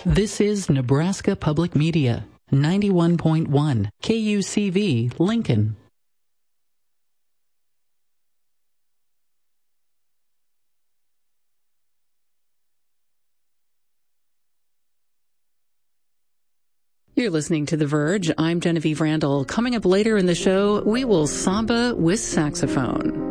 This is Nebraska Public Media, 91.1 KUCV, Lincoln. You're listening to The Verge. I'm Genevieve Randall. Coming up later in the show, we will samba with saxophone.